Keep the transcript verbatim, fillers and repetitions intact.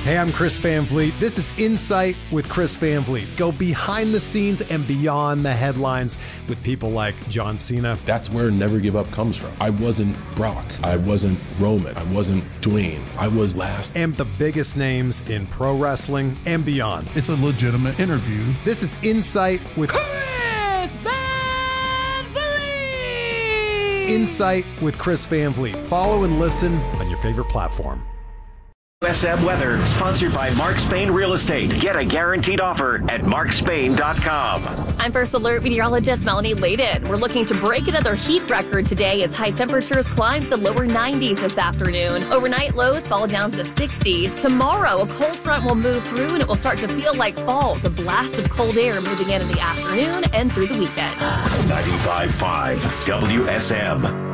Hey, I'm Chris Van Vliet. This is Insight with Chris Van Vliet. Go behind the scenes and beyond the headlines with people like John Cena. That's where Never Give Up comes from. I wasn't Brock. I wasn't Roman. I wasn't Dwayne. I was last. And the biggest names in pro wrestling and beyond. It's a legitimate interview. This is Insight with Chris Van Vliet. Insight with Chris Van Vliet. Follow and listen on your favorite platform. U S M Weather, sponsored by Mark Spain Real Estate. Get a guaranteed offer at mark spain dot com. I'm First Alert meteorologist Melanie Layden. We're looking to break another heat record today as high temperatures climb the lower nineties this afternoon. Overnight lows fall down to the sixties. Tomorrow, a cold front will move through and it will start to feel like fall. The blast of cold air moving in in the afternoon and through the weekend. ninety-five point five W S M.